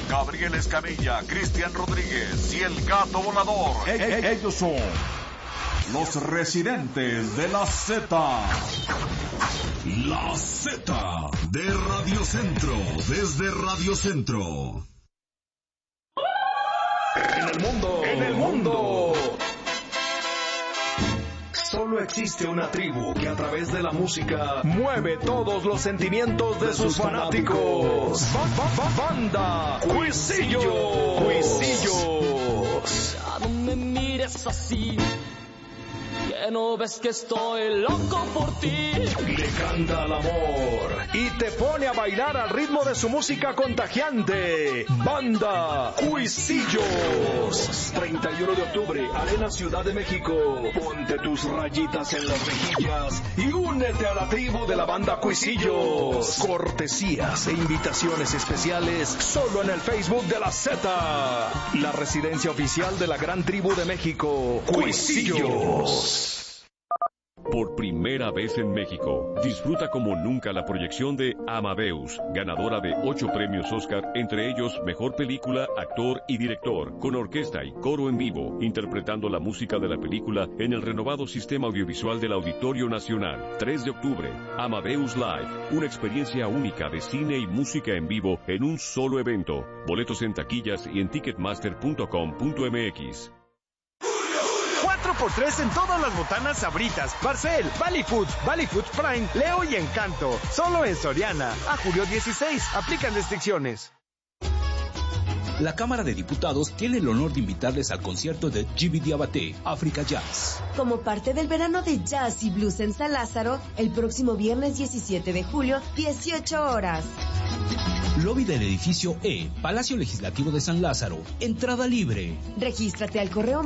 Gabriel Escamilla, Cristian Rodríguez y el Gato Volador. Ellos son los residentes de la Z. La Z de Radio Centro, desde Radio Centro. En el mundo. Solo existe una tribu que a través de la música mueve todos los sentimientos de sus fanáticos. Banda Cuisillos. Ya no me mires así, que no ves que estoy loco por ti. Le canta al amor y te pone a bailar al ritmo de su música contagiante. Banda Cuisillos. 31 de octubre, Arena Ciudad de México. Ponte tus rayitas en las mejillas y únete a la tribu de la Banda Cuisillos. Cortesías e invitaciones especiales solo en el Facebook de la Z. La residencia oficial de la gran tribu de México, Cuisillos. Por primera vez en México, disfruta como nunca la proyección de Amadeus, ganadora de 8 premios Oscar, entre ellos Mejor Película, Actor y Director, con orquesta y coro en vivo, interpretando la música de la película en el renovado sistema audiovisual del Auditorio Nacional. 3 de octubre, Amadeus Live, una experiencia única de cine y música en vivo en un solo evento. Boletos en taquillas y en ticketmaster.com.mx. 4x3 en todas las botanas Sabritas, Barcel, Valley Foods Prime, Leo y Encanto. Solo en Soriana. A julio 16. Aplican restricciones. La Cámara de Diputados tiene el honor de invitarles al concierto de Gibi Diabaté, Africa Jazz. Como parte del verano de jazz y blues en San Lázaro, el próximo viernes 17 de julio, 18 horas. Lobby del edificio E, Palacio Legislativo de San Lázaro. Entrada libre. Regístrate al correo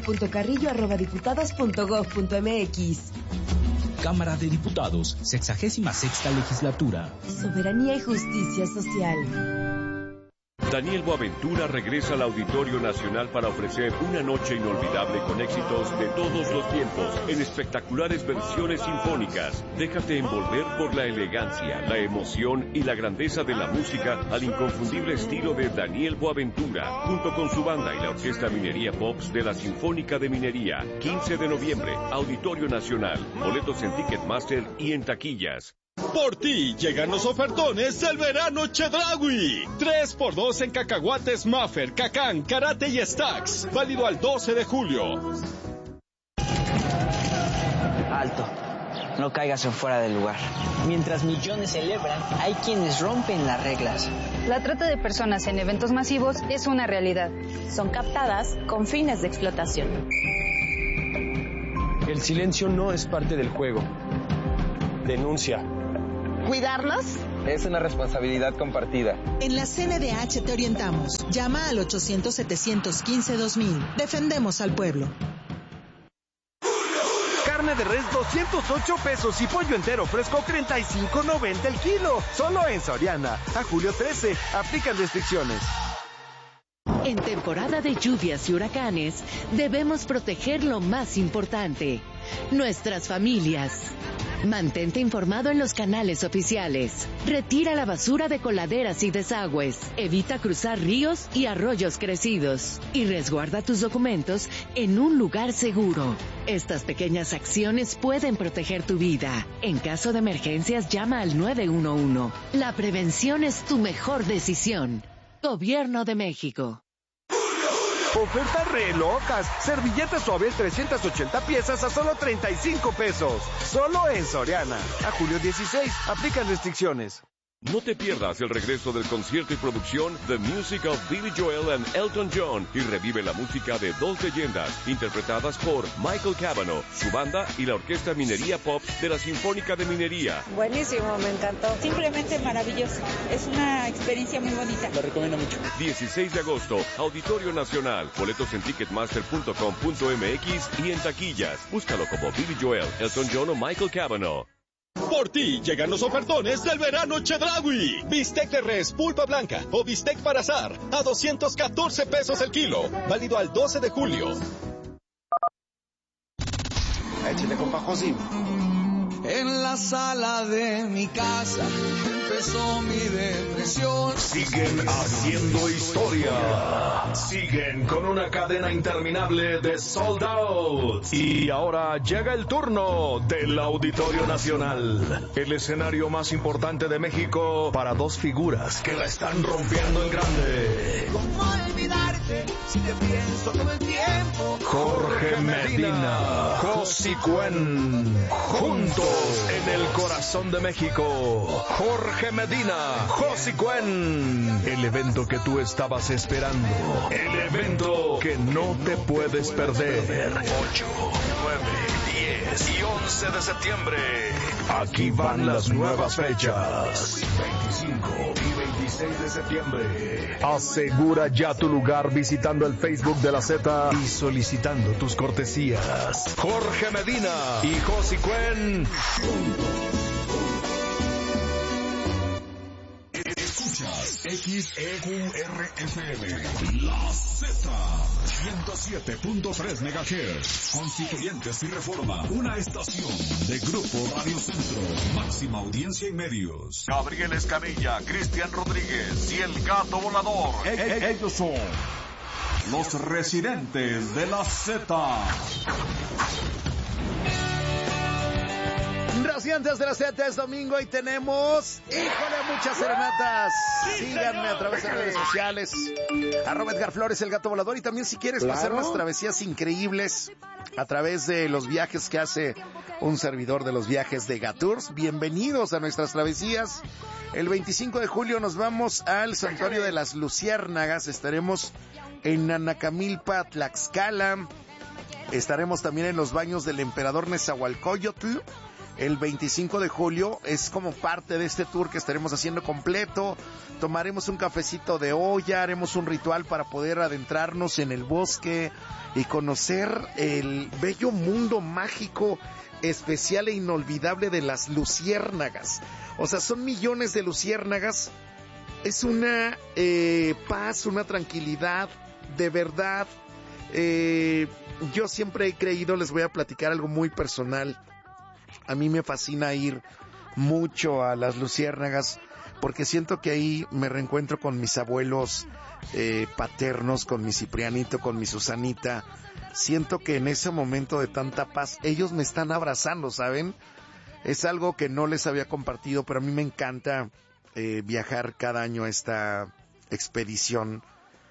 marisol.carrillo@diputados.gov.mx. Cámara de Diputados, 66ª Legislatura. Soberanía y justicia social. Daniel Boaventura regresa al Auditorio Nacional para ofrecer una noche inolvidable con éxitos de todos los tiempos, en espectaculares versiones sinfónicas. Déjate envolver por la elegancia, la emoción y la grandeza de la música al inconfundible estilo de Daniel Boaventura, junto con su banda y la Orquesta Minería Pops de la Sinfónica de Minería. 15 de noviembre, Auditorio Nacional. Boletos en Ticketmaster y en taquillas. Por ti llegan los ofertones del verano Chedraui. 3x2 en cacahuates Maffer, Cacán, Karate y Stacks. Válido al 12 de julio. Alto. No caigas en fuera del lugar. Mientras millones celebran, hay quienes rompen las reglas. La trata de personas en eventos masivos es una realidad. Son captadas con fines de explotación. El silencio no es parte del juego. Denuncia. ¿Cuidarlos? Es una responsabilidad compartida. En la CNDH te orientamos. Llama al 800-715-2000. Defendemos al pueblo. Carne de res 208 pesos y pollo entero fresco 35.90 el kilo. Solo en Soriana. A julio 13. Aplican restricciones. En temporada de lluvias y huracanes, debemos proteger lo más importante: nuestras familias. Mantente informado en los canales oficiales. Retira la basura de coladeras y desagües. Evita cruzar ríos y arroyos crecidos. Y resguarda tus documentos en un lugar seguro. Estas pequeñas acciones pueden proteger tu vida. En caso de emergencias, llama al 911. La prevención es tu mejor decisión. Gobierno de México. Ofertas re locas. Servilleta Suabel 380 piezas a solo 35 pesos. Solo en Soriana. A julio 16. Aplican restricciones. No te pierdas el regreso del concierto y producción The Music of Billy Joel and Elton John y revive la música de dos leyendas interpretadas por Michael Cavanaugh, su banda y la Orquesta Minería Pop de la Sinfónica de Minería. Buenísimo, me encantó. Simplemente maravilloso. Es una experiencia muy bonita. Lo recomiendo mucho. 16 de agosto, Auditorio Nacional. Boletos en ticketmaster.com.mx y en taquillas. Búscalo como Billy Joel, Elton John o Michael Cavanaugh. Por ti llegan los ofertones del verano Chedraui. Bistec de res pulpa blanca o bistec para asar a 214 pesos el kilo. Válido al 12 de julio. Échale, compa Josín. En la sala de mi casa empezó mi depresión. Siguen haciendo historia. Siguen con una cadena interminable de sold out. Y ahora llega el turno del Auditorio Nacional. El escenario más importante de México para dos figuras que la están rompiendo en grande. ¿Cómo olvidarte si te pienso todo el tiempo? Jorge Medina, Josi Cuen, juntos en el corazón de México. Jorge Medina, Josi Cuen, el evento que tú estabas esperando, el evento que no te puedes perder. 8, 9, 10 y 11 de septiembre. Aquí van las nuevas fechas. 25 y 26 de septiembre. Asegura ya tu lugar visitando el Facebook de la Z y solicitando tus cortesías. Jorge Medina y Josi Cuen. Escuchas XEQRFM, La Z, 107.3 MHz, Constituyentes y Reforma, una estación de Grupo Radio Centro, máxima audiencia y medios. Gabriel Escamilla, Cristian Rodríguez y el Gato Volador. Ellos son los residentes de la Z. Residentes de la Z, es domingo y tenemos, híjole, muchas serenatas. Síganme a través de redes sociales, @Edgar Flores, el Gato Volador, y también si quieres pasar unas travesías increíbles a través de los viajes que hace un servidor de los viajes de Gatours, bienvenidos a nuestras travesías. El 25 de julio nos vamos al Santuario de las Luciérnagas, estaremos en Nanacamilpa, Tlaxcala, estaremos también en los baños del Emperador Nezahualcóyotl. El 25 de julio es como parte de este tour que estaremos haciendo completo. Tomaremos un cafecito de olla, haremos un ritual para poder adentrarnos en el bosque y conocer el bello mundo mágico, especial e inolvidable de las luciérnagas. O sea, son millones de luciérnagas. Es una paz, una tranquilidad, de verdad. Yo siempre he creído, les voy a platicar algo muy personal. A mí me fascina ir mucho a las luciérnagas porque siento que ahí me reencuentro con mis abuelos paternos, con mi Ciprianito, con mi Susanita. Siento que en ese momento de tanta paz ellos me están abrazando, ¿saben? Es algo que no les había compartido, pero a mí me encanta viajar cada año a esta expedición.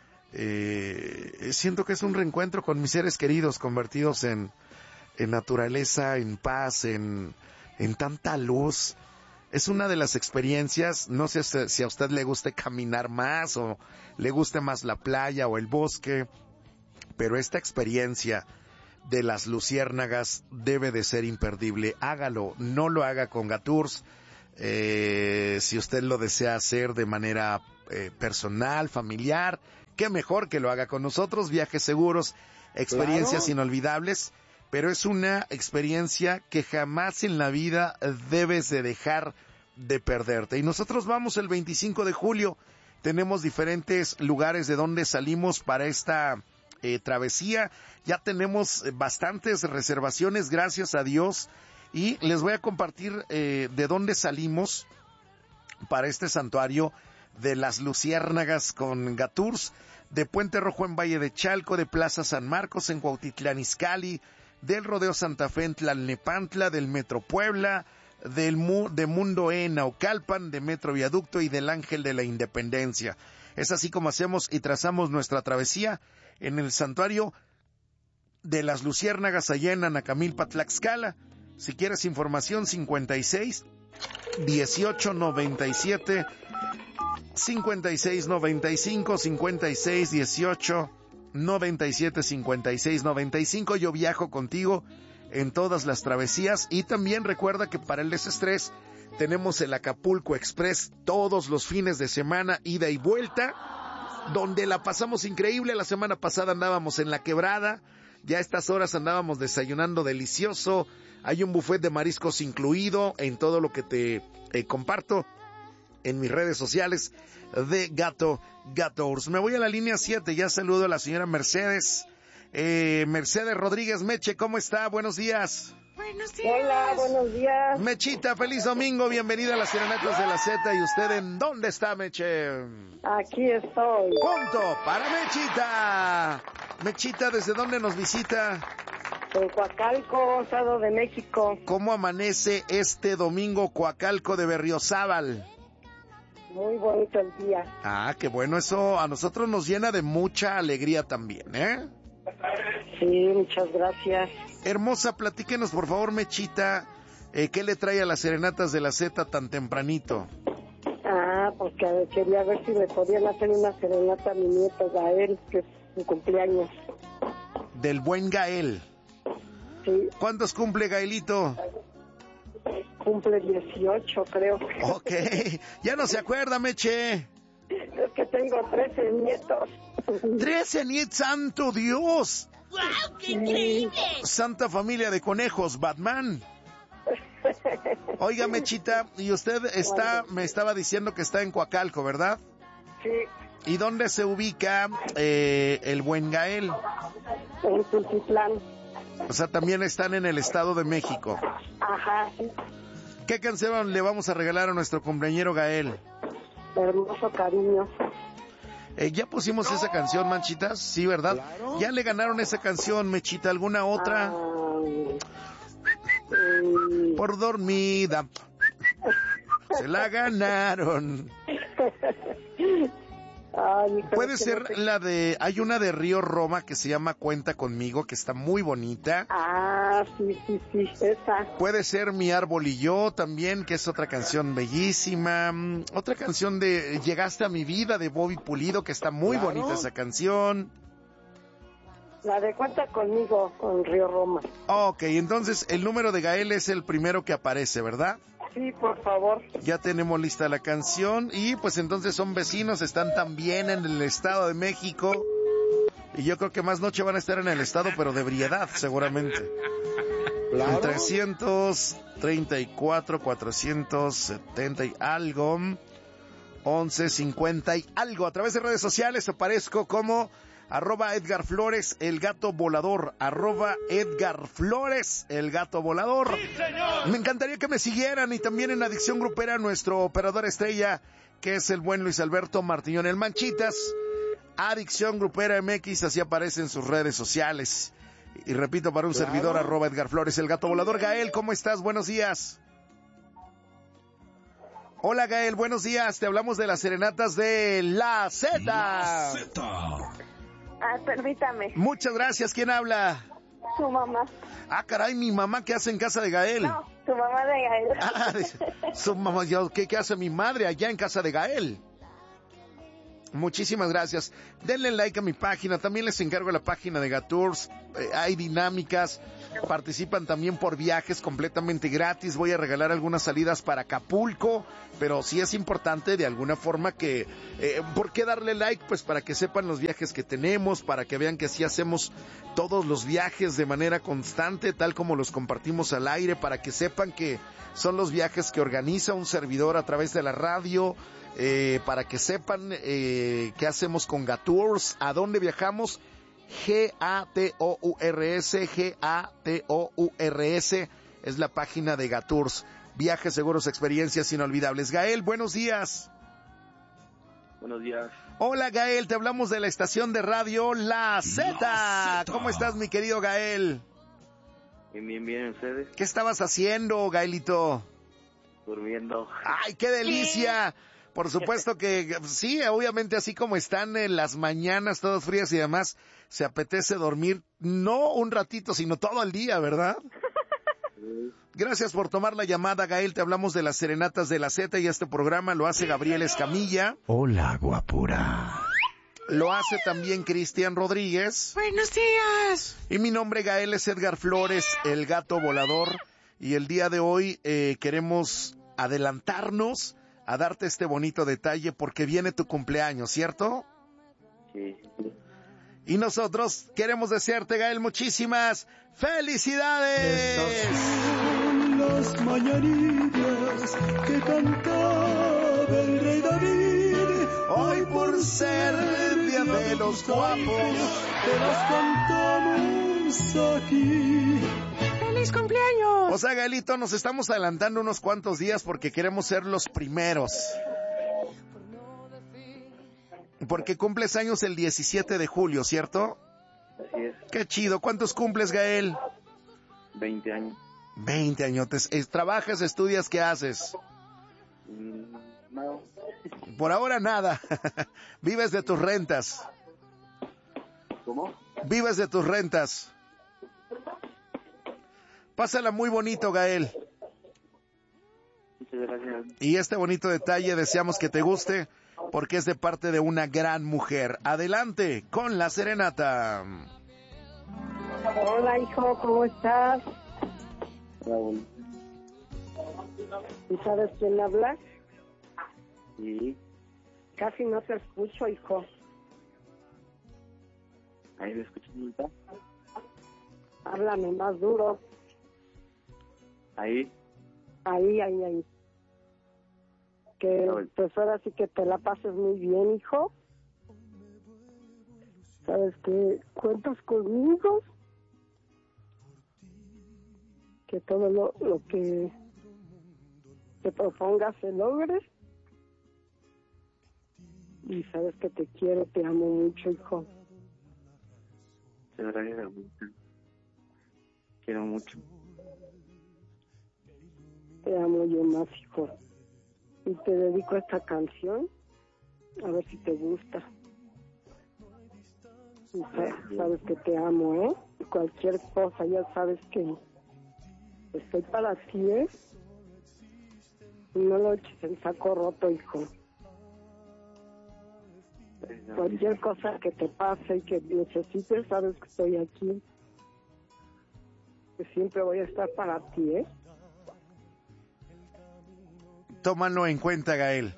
Siento que es un reencuentro con mis seres queridos convertidos en naturaleza, en paz, en tanta luz. Es una de las experiencias, no sé si a usted le guste caminar más o le guste más la playa o el bosque, pero esta experiencia de las luciérnagas debe de ser imperdible. Hágalo, no lo haga con Gatours. Si usted lo desea hacer de manera personal, familiar, qué mejor que lo haga con nosotros. Viajes seguros, experiencias inolvidables. Pero es una experiencia que jamás en la vida debes de dejar de perderte. Y nosotros vamos el 25 de julio. Tenemos diferentes lugares de donde salimos para esta travesía. Ya tenemos bastantes reservaciones, gracias a Dios. Y les voy a compartir de dónde salimos para este santuario de las Luciérnagas con Gatours. De Puente Rojo en Valle de Chalco, de Plaza San Marcos en Cuautitlán Izcalli, del Rodeo Santa Fe en Tlalnepantla, del Metro Puebla, de Mundo E en Naucalpan, de Metro Viaducto y del Ángel de la Independencia. Es así como hacemos y trazamos nuestra travesía en el santuario de las Luciérnagas allá en Nanacamilpa, Tlaxcala. Si quieres información, 56 18 97 56 95 56 18 97 56 95. Yo viajo contigo en todas las travesías. Y también recuerda que para el desestrés tenemos el Acapulco Express todos los fines de semana, ida y vuelta, donde la pasamos increíble. La semana pasada andábamos en La Quebrada, ya a estas horas andábamos desayunando delicioso. Hay un buffet de mariscos incluido en todo lo que te comparto en mis redes sociales de Gatours. Me voy a la línea 7, ya saludo a la señora Mercedes. Mercedes Rodríguez Meche, ¿cómo está? Buenos días. Buenos días. Hola, buenos días. Mechita, feliz domingo, bienvenida a las Serenatas de la Z. ¿Y usted en dónde está, Meche? Aquí estoy. Punto para Mechita. Mechita, ¿desde dónde nos visita? En Coacalco, Estado de México. ¿Cómo amanece este domingo Coacalco de Berriozábal? Muy bonito el día. Ah, qué bueno, eso a nosotros nos llena de mucha alegría también, ¿eh? Sí, muchas gracias. Hermosa, platíquenos por favor, Mechita, ¿qué le trae a las Serenatas de la Z tan tempranito? Porque quería ver si me podían hacer una serenata a mi nieto Gael, que es su cumpleaños. Del buen Gael. Sí. ¿Cuántos cumple Gaelito? Cumple 18, creo. Ok, ya no se acuerda, Meche. Es que tengo 13 nietos. 13 nietos, santo Dios. ¡Wow, qué increíble! Santa familia de conejos, Batman. Oiga, Mechita, y usted me estaba diciendo que está en Coacalco, ¿verdad? Sí. ¿Y dónde se ubica el buen Gael? En Tultitlán. O sea, también están en el Estado de México. Ajá, sí. ¿Qué canción le vamos a regalar a nuestro cumpleañero Gael? Hermoso cariño. Ya pusimos esa canción, Manchitas, sí, ¿verdad? Claro. Ya le ganaron esa canción, Mechita. ¿Alguna otra? Por dormida. Se la ganaron. Puede ser la de... Hay una de Río Roma que se llama Cuenta Conmigo, que está muy bonita. Sí, esa. Puede ser Mi Árbol y Yo también, que es otra canción bellísima. Otra canción de Llegaste a mi vida, de Bobby Pulido, que está muy bonita esa canción. La de Cuenta Conmigo, con Río Roma. Ok, entonces el número de Gael es el primero que aparece, ¿verdad? Sí, por favor. Ya tenemos lista la canción y pues entonces son vecinos, están también en el Estado de México y yo creo que más noche van a estar en el Estado, pero de ebriedad seguramente. Claro. 334, 470 y algo, 1150 y algo. A través de redes sociales aparezco como @Edgar Flores, el gato volador, @Edgar Flores, el gato volador. ¡Sí, señor! Me encantaría que me siguieran y también en Adicción Grupera nuestro operador estrella, que es el buen Luis Alberto Martiñón, el Manchitas. Adicción Grupera MX, así aparece en sus redes sociales. Y repito, para un servidor, @Edgar Flores, el gato volador. Gael, ¿cómo estás? Buenos días. Hola Gael, buenos días. Te hablamos de las Serenatas de la Z. La Z. Permítame. Muchas gracias. ¿Quién habla? Su mamá. Ah, caray, mi mamá, ¿qué hace en casa de Gael? No, su mamá de Gael. Su mamá, ¿qué hace mi madre allá en casa de Gael? Muchísimas gracias. Denle like a mi página. También les encargo la página de Gatours. Hay dinámicas. Participan también por viajes completamente gratis. Voy a regalar algunas salidas para Acapulco. Pero sí es importante de alguna forma que... ¿por qué darle like? Pues para que sepan los viajes que tenemos. Para que vean que sí hacemos todos los viajes de manera constante, tal como los compartimos al aire. Para que sepan que son los viajes que organiza un servidor a través de la radio. Para que sepan qué hacemos con Gatours, a dónde viajamos. Gatours es la página de Gatours. Viajes, seguros, experiencias inolvidables. Gael, buenos días. Buenos días. Hola Gael, te hablamos de la estación de radio La Z. ¿Cómo estás, mi querido Gael? Bien, ¿ustedes? ¿Qué estabas haciendo, Gaelito? Durmiendo. ¡Ay, qué delicia! Por supuesto que sí, obviamente así como están en las mañanas todas frías y demás, se apetece dormir no un ratito, sino todo el día, ¿verdad? Gracias por tomar la llamada, Gael. Te hablamos de las Serenatas de la Z y este programa lo hace Gabriel Escamilla. Hola, guapura. Lo hace también Cristian Rodríguez. Buenos días. Y mi nombre, Gael, es Edgar Flores, el gato volador. Y el día de hoy queremos adelantarnos a darte este bonito detalle porque viene tu cumpleaños, ¿cierto? Sí. Y nosotros queremos desearte, Gael, muchísimas felicidades. Estas son las mañanitas que cantaba el rey David. Hoy por ser día de los guapos, te las cantamos aquí. ¡Feliz cumpleaños! O sea, Gaelito, nos estamos adelantando unos cuantos días porque queremos ser los primeros. Porque cumples años el 17 de julio, ¿cierto? Así es. Qué chido. ¿Cuántos cumples, Gael? 20 años. 20 añotes. ¿Trabajas, estudias, qué haces? No. Por ahora nada. Vives de tus rentas. ¿Cómo? Vives de tus rentas. Pásala muy bonito, Gael. Muchas gracias. Y este bonito detalle deseamos que te guste porque es de parte de una gran mujer. Adelante con la serenata. Hola, hijo, ¿cómo estás? Raúl. ¿Y sabes quién habla? Sí. Casi no te escucho, hijo. ¿Ahí me escuchas, Lupita? Háblame más duro. Ahí. Ahí. Que pues ahora sí que te la pases muy bien, hijo. ¿Sabes que cuentas conmigo? Que todo lo que te propongas se logre. Y sabes que te quiero, te amo mucho, hijo. Muchas gracias, Lupita. Quiero mucho. Te amo yo más, hijo. Y te dedico esta canción, a ver si te gusta. Y sabes que te amo, ¿eh? Y cualquier cosa, ya sabes que estoy para ti, ¿eh? No lo eches en saco roto, hijo. Cualquier cosa que te pase y que necesites, sabes que estoy aquí. Que siempre voy a estar para ti, ¿eh? Tómalo en cuenta, Gael.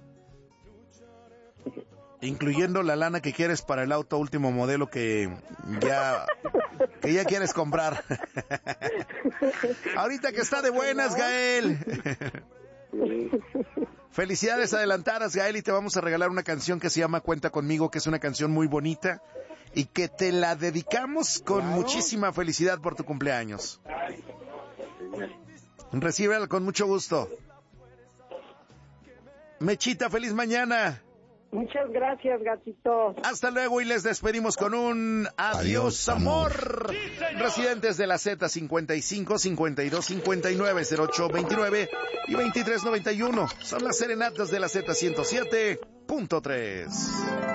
Incluyendo la lana que quieres para el auto último modelo que ya quieres comprar. Ahorita que está de buenas, Gael. Felicidades adelantadas, Gael, y te vamos a regalar una canción que se llama Cuenta Conmigo, que es una canción muy bonita y que te la dedicamos con muchísima felicidad por tu cumpleaños. Recíbela con mucho gusto. Mechita, feliz mañana. Muchas gracias, gatito. Hasta luego y les despedimos con un adiós, amor. Residentes de la Z 55 52 59 08 29 y 23 91 son las serenatas de la Z 107.3.